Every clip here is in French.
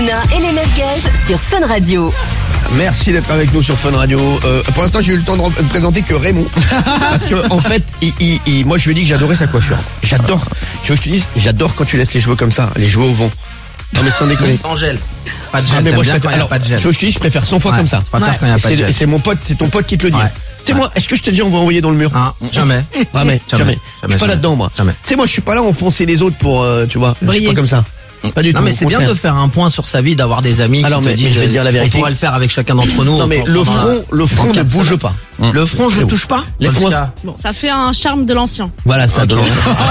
Elena et les merguez sur Fun Radio. Merci d'être avec nous sur Fun Radio. Pour l'instant, j'ai eu le temps de présenter que Raymond. Parce que, en fait, moi, je lui ai dit que j'adorais sa coiffure. J'adore. Tu veux que je te dise, j'adore quand tu laisses les cheveux comme ça, les cheveux au vent. Non, mais sans déconner. En gel. Pas de gel. Mais moi, je bien préfère, quand il y a pas de gel. tu veux que je te dise, je préfère 100 fois comme ça. Quand il y a pas de gel. C'est mon pote, c'est ton pote qui te le dit. Ouais. Tu sais, moi, est-ce que je te dis, on va envoyer dans le mur? Jamais. Jamais. Je suis pas là-dedans, moi. Jamais. Tu sais, moi, je suis pas là à enfoncer les autres pour, tu vois. Je suis pas comme ça. Pas du tout. Non mais c'est bien de faire un point sur sa vie, d'avoir des amis Alors, qui te mais disent, je vais te dire la vérité. on pourra le faire avec chacun d'entre nous. Non mais le front ne bouge pas. Le front, je le touche pas. Laisse-moi. Bon, ça fait un charme de l'ancien. Voilà, ça. Alors,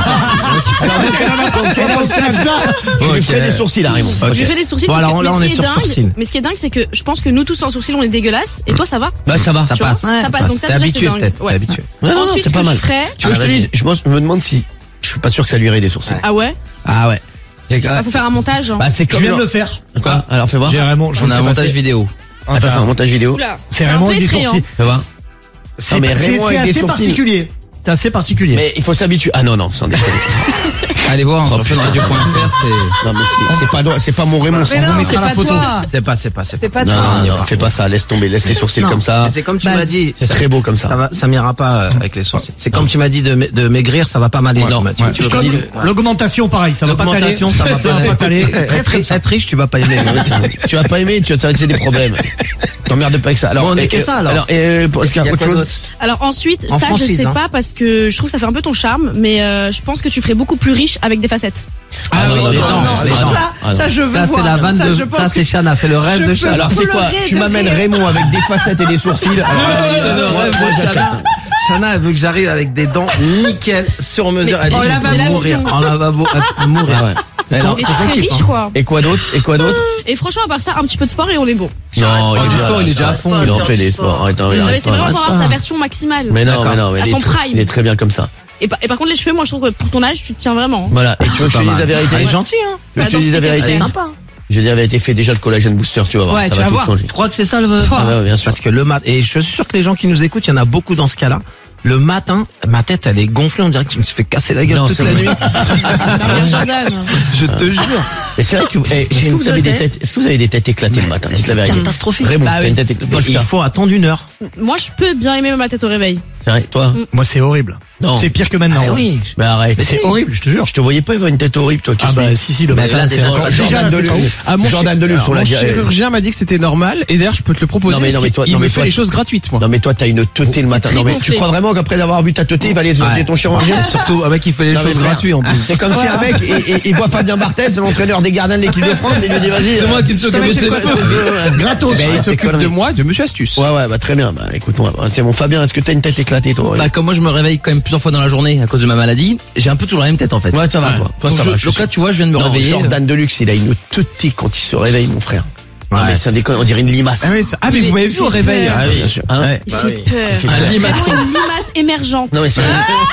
je lui ferai des sourcils là, Raymond. Je lui fais des sourcils. Bon, alors là, on est sur sourcils. Mais ce qui est dingue, c'est que je pense que nous tous en sourcils, on est dégueulasses. Et toi, ça va? Bah, ça va. Ça Tu vois, passe. ça passe. Donc ça, T'es déjà, habitué c'est dingue. peut-être. Ouais. T'es habitué. Ouais, non, Ensuite, c'est pas ce que mal. je ferais. Tu veux que je te dise, je me demande si, je suis pas sûr que ça lui irait des sourcils. Ah ouais? Ah ouais. Faut faire un montage. Bah, c'est Je comme viens de genre- le faire. Quoi? Alors, fais voir. J'ai vraiment. On a un montage vidéo. Attends, fais un montage vidéo. Oula. C'est un vraiment peu des effrayant. sourcils. Fais voir. C'est Non, mais Raymond avec des assez sourcils. particulier. C'est assez particulier. Mais il faut s'habituer. Ah non, sans déconner. Allez voir sur funradio.fr, c'est... Non, mais c'est pas mon Raymond. Mais ça. non, On c'est mettra la pas photo. toi. C'est pas Non, toi. non, fais pas ça. Laisse tomber. Laisse les sourcils Non. comme ça. C'est comme tu Bah, m'as dit. C'est très beau comme ça. Ça m'ira pas avec les sourcils. C'est comme tu m'as dit de maigrir, ça va pas m'aller. Non, Tu veux Comme dire, l'augmentation, pareil, ça va pas t'aller. l'augmentation, ça va pas aller. Être riche, tu vas pas aimer. Tu vas pas aimer, ça va être des problèmes. T'emmerdes pas avec ça. Alors, Bon, on est que ça, alors. est-ce qu'il y a autre chose? Alors ensuite, En ça franchise, je sais hein. pas parce que je trouve que ça fait un peu ton charme, mais je pense que tu ferais beaucoup plus riche avec des facettes. Ah non, non, les non, dents, non, les non, dents. ah non. Ça, je veux Ça, c'est voir. la vanne je de, pense ça, c'est Chana, c'est le rêve de Chana. Alors c'est quoi? pleurer Tu de m'amènes rire. Raymond avec des facettes et des sourcils. Alors, moi, j'achète. Chana, elle veut que j'arrive avec des dents nickel, sur mesure. Elle dit, oh, je la vais vision. mourir. En lavabo, elle peut mourir. Ah ouais. Et très riche quoi. Et quoi d'autre? Et franchement, à part ça, un petit peu de sport et on est bon. Non, du sport, il est déjà à fond. Il en fait des sports. Attends, Non, mais arrête c'est pas. vraiment pour avoir sa version maximale. Mais non, mais À il son est prime. il est très bien comme ça. Et par contre, les cheveux, moi je trouve que pour ton âge, tu te tiens vraiment. Voilà. Et tu veux que je te dise la vérité? Elle est gentille, hein. Tu veux que je te dise la vérité? C'est sympa. Je dis la vérité, fais déjà le collagène booster, tu vas voir. Ouais, Ça tu va vas tout voir. changer. Je crois que c'est ça le. Ah ouais, bien sûr. Parce que le matin, et je suis sûr que les gens qui nous écoutent, il y en a beaucoup dans ce cas-là. Le matin, ma tête, elle est gonflée, on dirait que je me suis fait casser la gueule Non, toute c'est la vrai. nuit. Maria Jordan. Je te jure. Mais c'est vrai que est-ce que vous avez des têtes, éclatées le matin? Dites la vérité. Catastrophique. Raymond, Bah t'as oui. une tête éclatée. Il faut attendre 1 heure. Moi, je peux bien aimer ma tête au réveil. C'est vrai, toi? Moi, c'est horrible. Non. C'est pire que maintenant. Ah oui. Mais arrête. Mais c'est horrible, je te jure. Je te voyais pas avoir une tête horrible, toi, qui Ah bah si, le Mais matin, là, c'est déjà, encore. Jordan c'est Deluxe. pas ouf. Ah, mon Jordan Deluxe, on l'a Mon dit. chirurgien m'a dit que c'était normal et d'ailleurs je peux te le proposer. Non, mais parce toi- qu'il non, mais me fait toi- les choses gratuites moi. Non, mais toi, t'as une teuté le matin. très Non, mais tu gonflé. crois vraiment qu'après avoir vu ta teuté, il va aller Ouais. ton chirurgien? Surtout un mec qui fait les Non, mais choses frère, gratuites en plus. C'est comme si un mec, il voit Fabien Barthez, c'est l'entraîneur des gardiens de l'équipe de France, et il lui dit, vas-y. C'est moi qui me suis occupé de ses cheveux. Gratos. Ben, il s'occupe conneries. de moi, de Monsieur Astuce. Ouais, bah, très bien. Bah, écoute-moi. C'est mon Fabien, est-ce que t'as une tête éclatée, toi? Bah, comme moi je me réveille quand même plusieurs fois dans la journée à cause de ma maladie, j'ai un peu toujours la même tête en fait. Ouais, ça va, quoi. Toi, Donc, ça va. je donc suis là tu vois je viens de me sûr. Non, réveiller. Jordan Deluxe, il a une teuté quand il se réveille, mon frère. Non, Ouais. mais ça déconne, on dirait une limace. Ah, oui, mais vous m'avez vu au réveil. Ah oui, bien sûr. Hein? Ouais. Il fait peur. Il fait Un peur. limaçon. C'est une limace émergente. Non, mais c'est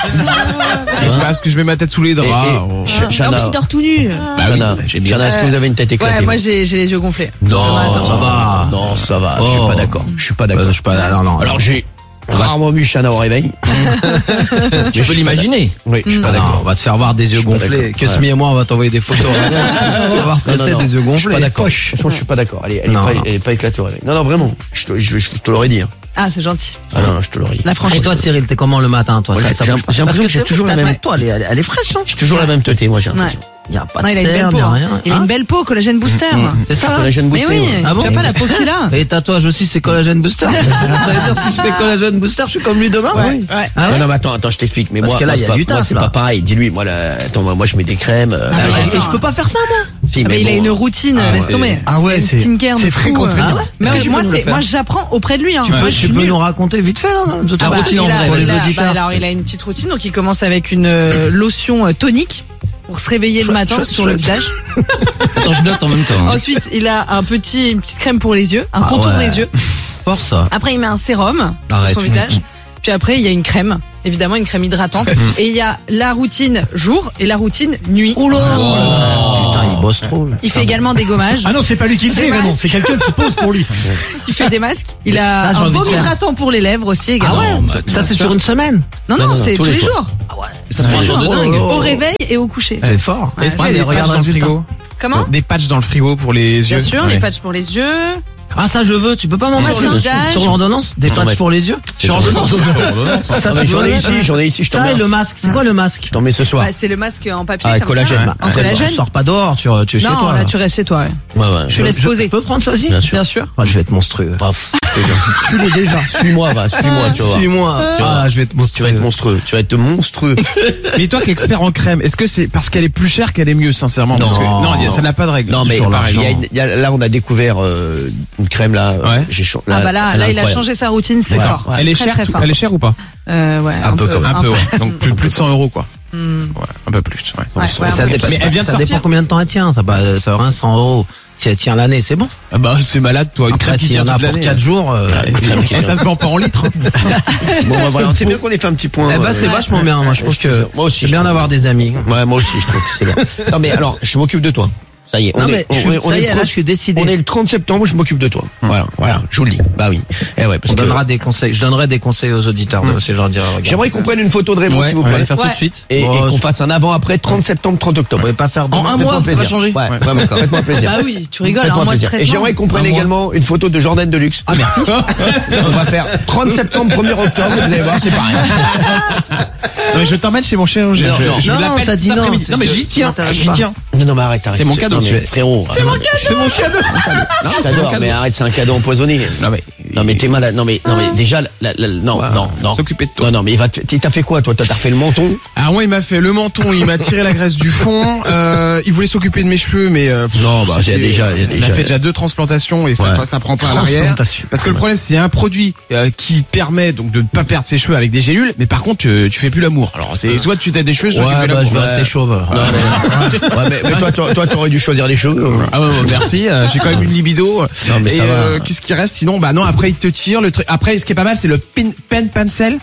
C'est parce que je mets ma tête sous les draps. Oh. En plus, Chana, il dort tout nu. Bah oui, Chana, j'ai bien. Chana, est-ce que vous avez une tête éclatée? Ouais, moi vous j'ai les yeux gonflés. Non, ça va. Non, ça va. Je suis Oh. pas d'accord. Je suis pas d'accord. Je suis pas là, non. Alors, j'ai rarement vu Chana au réveil. Tu peux l'imaginer. Oui, je suis pas Ah non, d'accord. on va te faire voir des yeux suis pas gonflés. d'accord. Que Smi et moi, on va t'envoyer des photos. Tu vas voir ce que Non, c'est non, des yeux Je suis gonflés. pas d'accord. Franchement, je suis pas d'accord. Elle Non, non. est pas éclatée au réveil. Non, vraiment. Je te l'aurais dit. Hein. Ah, c'est gentil. Ah non, je te l'aurais dit. La Et franchise. toi, Cyril, t'es comment le matin, toi? Moi, Ça- j'ai ça- l'impression parce que que j'ai c'est toujours vrai, la ta même- tête, toi, elle est fraîche, hein? J'ai toujours la même teuté, moi, j'ai l'impression. Il y a pas Non, de il a une belle cerne, peau. il y a hein. rien. Il a Hein une belle peau, collagène booster. C'est ça? Collagène Mais boosté, oui, ouais. Ah bon tu vois pas la peau qu'il a. Et tatouage aussi, c'est collagène booster. Ça veut dire si je fais collagène booster, je suis comme lui demain? Ouais. Ah ouais? Non, mais attends, je t'explique. Mais Parce moi, que là, moi, il y a c'est pas- du moi, taf, c'est là. pas pareil. Dis-lui, moi, je mets des crèmes. Et je peux pas faire ça, moi? Si, Ah, mais il a bon, une routine, Ah, laisse c'est- tomber. Ah ouais, Une skincare c'est de très fou, contraignant. Ah ouais. Mais Est-ce que tu moi, peux nous le faire j'apprends auprès de lui. Hein. Tu peux nous raconter vite fait, là? Ah, routine en vrai, pour les il a- auditeurs. alors, il a une petite routine, donc il commence avec une lotion tonique pour se réveiller le matin sur le visage. Attends, je note en même temps. hein. Ensuite, il a une petite crème pour les yeux, un contour ouais. des yeux. Fort, ça. Après, il met un sérum Arrête. sur son visage. Puis après, il y a une crème, évidemment une crème hydratante. Et il y a la routine jour et la routine nuit. Oh là! Putain, il bosse trop. Il fait également des gommages. Ah non, c'est pas lui qui le fait, Des Raymond. masques. C'est quelqu'un qui pose pour lui. Il fait des masques. Il a Ça, j'ai un envie baume de faire. hydratant pour les lèvres aussi Ah également. ouais. Ça c'est sur une semaine. Non, c'est tous les jours. Ça prend un jour de dingue. Au réveil et au coucher. C'est fort. Est-ce qu'il y Ouais, a mais des regarde patchs dans le résultat. frigo? Comment? Des patchs dans le frigo pour les yeux. Bien sûr, Ouais. les patchs pour les yeux. Ah ça je veux. Tu peux pas m'en mettre Sur le ça visage. sur l'ordonnance. Des patchs mais- pour les yeux. Sur ordonnance. Ça, Ah, mais tu j'en peux ai le ici, mettre, j'en ai ici, je t'en Ça et mets. le masque. C'est quoi le masque? Je t'en mets ce soir. Bah, c'est le masque en papier Ah, comme collagène. ça. Bah, En Tu collagène. sors pas dehors. Tu es chez Non, toi. là tu restes chez toi. Ouais. Ouais, ouais. Je laisse poser. Je peux prendre ça aussi? Bien sûr. Bien sûr. Ah, je vais être monstrueux. Bref, je te jure. Tu l'es déjà. Suis-moi, va, suis-moi, tu vas voir. Suis-moi. Ah, je vais être Tu vas monstrueux. être monstrueux, tu vas être monstrueux. Mais toi qui es expert en crème, est-ce que c'est parce qu'elle est plus chère qu'elle est mieux, sincèrement? Non. Parce que- non, ça n'a pas de règle. Non mais Sur il y a l'argent. là on a découvert une crème là. Ouais. Là, Ah bah là elle est il a incroyable. changé sa routine, c'est Ouais. fort. Elle est Très, chère, très fort. elle est chère ou pas? Ouais. Un peu quand même. Un peu, ouais. Donc plus de 100 euros, quoi. Ouais, un peu plus, ouais. Ouais, Ça ouais, dépend, Mais elle vient de ça sortir. dépend combien de temps elle tient. Ça veut rien 100 euros. Si elle tient l'année, c'est bon. Ah bah, c'est malade, toi. Une Après, crème qui s'il y tient en a toute pour l'année. 4 jours, Une crème qui Et tient. ça se vend pas en litres. Bon bah voilà, c'est bien qu'on ait fait un petit point. eh ben, c'est vachement bien. Moi, je trouve que Moi aussi, c'est je bien trouve. d'avoir des amis. Ouais, moi aussi je trouve que c'est bien. Non mais alors, je m'occupe de toi. Ça y est, Non, mais ça y est, là, je suis décidé. On est le 30 septembre, je m'occupe de toi. Voilà, je vous le dis. Bah oui. Eh ouais, parce On que donnera des conseils. Je donnerai des conseils aux auditeurs de ces gens dire regarde. j'aimerais qu'on prenne une photo de Raymond Ouais, s'il vous on va plaît. le faire tout de Ouais. suite. Et Oh, qu'on fasse un avant-après 30 septembre, 30 On octobre. pouvait pas faire En un Faites-moi mois, ça va plaisir. changer. Ouais, vraiment, faites-moi plaisir. Bah oui, tu rigoles, Faites-moi un mois de plaisir. Et traitement. j'aimerais qu'on prenne Un mois. également une photo de Jordan Deluxe. Ah merci. On va faire 30 septembre, 1er octobre, vous allez voir, c'est pareil. Non, mais je t'emmène chez mon chirurgien. Non, non. Je Non, l'appelle t'as dit cet non, après-midi. c'est Non, mais sûr, j'y ça tiens. m'intéresse J'y pas. tiens. Non, mais arrête. C'est mon cadeau. Non, mais frérot. C'est mon cadeau. Non, t'adores, mais arrête, c'est un cadeau empoisonné. Non, mais t'es malade. Non, mais déjà, non. S'occuper de toi. Non, mais il t'a fait quoi, toi? T'as refait le menton? Alors moi, il m'a fait le menton, il m'a tiré la graisse du fond. Il voulait s'occuper de mes cheveux, mais Non, bah, il y a déjà. il a fait déjà 2 transplantations et ça prend pas à l'arrière. Transplantation. Parce que le problème, c'est un produit qui permet donc de ne pas perdre ses cheveux avec des gélules, mais par contre, tu fais plus l'amour. Alors c'est soit tu t'as des cheveux, soit tu Ouais, fais bah, l'amour. je vais rester chauve. Ouais, mais toi, t'aurais dû choisir les cheveux. Ah ouais, merci. J'ai quand même une libido. Non, mais et ça va. qu'est-ce qui reste sinon? Bah non, après il te tire le truc. Après, ce qui est pas mal, c'est le pen pencil.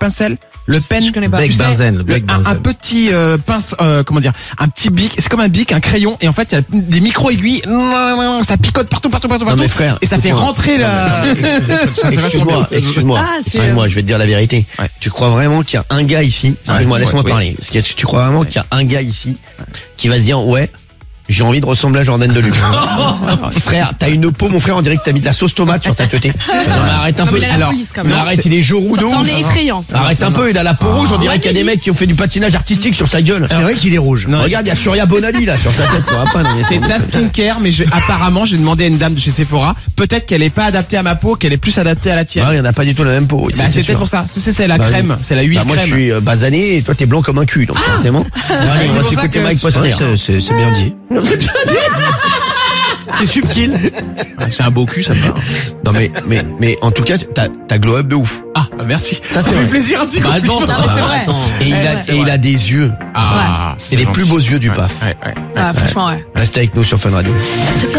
Le pen. Je connais pas. Bec Tu sais, benzène, le bec un benzène. petit pince, comment dire, un petit bic. C'est comme un bic, un crayon, et en fait il y a des micro aiguilles. Ça picote partout. Non, mais frère. Et ça fait écoute-moi. rentrer la. Ça, c'est vachement bien. Excuse-moi, Ah, c'est- excuse-moi, je vais te dire la vérité. Ouais. Tu crois vraiment qu'il y a un gars ici, excuse-moi, laisse-moi ouais, parler. Est-ce que tu crois vraiment qu'il y a un gars ici qui va se dire, ouais, j'ai envie de ressembler à Jordan Deluxe. Frère, t'as une peau, mon frère, on dirait que t'as mis de la sauce tomate sur ta teuté. Arrête un Non, peu. mais il a la Alors, police, quand mais même. arrête, il est jourou de Ça en ouf. est effrayant. Arrête un peu, il a la peau rouge, on dirait qu'il y a des mecs qui ont fait du patinage artistique sur sa gueule. C'est vrai qu'il est rouge. Non, Regarde, il y a Surya Bonali là sur sa tête. Quoi. Ah, pas, non, mais C'est de la skincare, mais apparemment, j'ai demandé à une dame de chez Sephora, peut-être qu'elle est pas adaptée à ma peau, qu'elle est plus adaptée à la tienne. Ah, il y en a pas du tout la même peau. Bah, c'est c'est sûr. peut-être pour ça. Tu sais, c'est la Bah, crème, oui. c'est la huile Bah, moi crème. je suis basané et toi t'es blanc comme un cul, donc forcément. Allez, on va pour ça s'écouter que- Mike Posner. Ouais, c'est bien dit. C'est subtil. Ouais, c'est un beau cul, ça part. Non mais en tout cas t'as glow up de ouf. Ah, bah, merci. Ça, c'est fait vrai. plaisir un petit coup. Bah, devant, ça Ah, va. c'est vrai. Attends. Et il a des yeux. Ah, C'est les plus beaux yeux du PAF. Ouais. Ah, franchement, ouais. Restez avec nous sur Fun Radio.